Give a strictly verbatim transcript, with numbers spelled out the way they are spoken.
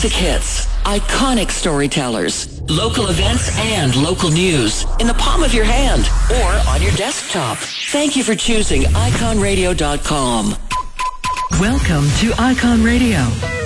classic hits, iconic storytellers, local events and local news in the palm of your hand or on your desktop. Thank you for choosing icon radio dot com. Welcome to Icon Radio.